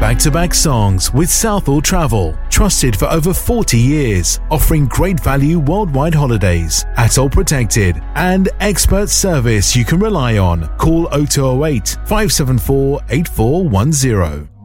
back-to-back songs with Southall Travel, trusted for over 40 years, offering great value worldwide holidays, ATOL protected, and expert service you can rely on. Call 0208 574 8410.